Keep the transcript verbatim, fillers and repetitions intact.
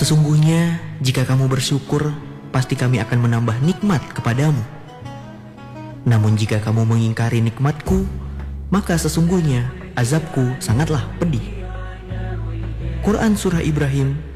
Sesungguhnya jika kamu bersyukur, pasti kami akan menambah nikmat kepadamu. Namun jika kamu mengingkari nikmatku, maka sesungguhnya azabku sangatlah pedih. Quran Surah Ibrahim